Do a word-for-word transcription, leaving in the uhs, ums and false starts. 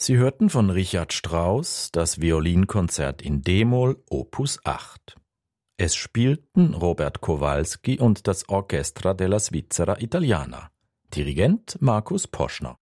Sie hörten von Richard Strauss das Violinkonzert in d-Moll Opus acht. Es spielten Robert Kowalski und das Orchestra della Svizzera Italiana. Dirigent Markus Poschner.